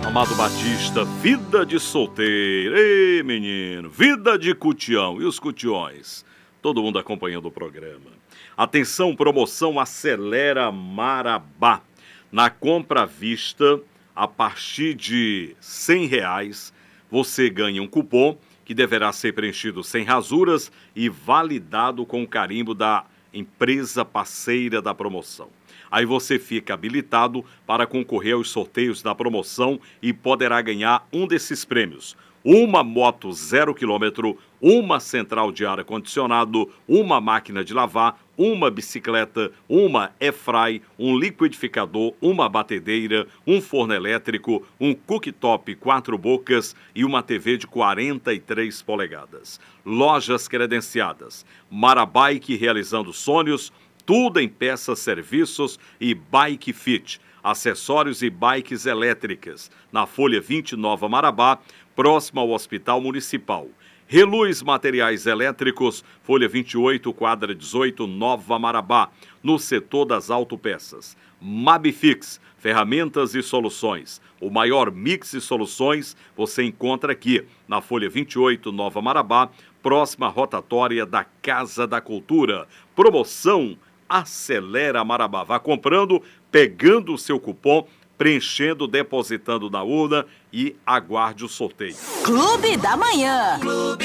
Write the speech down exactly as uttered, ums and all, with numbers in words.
Amado Batista, vida de solteiro. Ei, menino, vida de cutião. E os cutiões? Todo mundo acompanhando o programa. Atenção, promoção Acelera Marabá. Na compra à vista, a partir de cem reais, você ganha um cupom que deverá ser preenchido sem rasuras e validado com o carimbo da empresa parceira da promoção. Aí você fica habilitado para concorrer aos sorteios da promoção e poderá ganhar um desses prêmios. Uma moto zero quilômetro, uma central de ar-condicionado, uma máquina de lavar, uma bicicleta, uma airfry, um liquidificador, uma batedeira, um forno elétrico, um cooktop quatro bocas e uma T V de quarenta e três polegadas. Lojas credenciadas. Marabike realizando sonhos, tudo em peças, serviços e Bike Fit, acessórios e bikes elétricas, na Folha vinte, Nova Marabá, próximo ao Hospital Municipal. Reluz Materiais Elétricos, Folha vinte e oito, quadra dezoito, Nova Marabá, no setor das autopeças. Mabifix, ferramentas e soluções. O maior mix de soluções você encontra aqui, na Folha vinte e oito, Nova Marabá, próxima rotatória da Casa da Cultura. Promoção Acelera Marabá. Vá comprando, pegando o seu cupom, preenchendo, depositando na urna e aguarde o sorteio. Clube da Manhã. Clube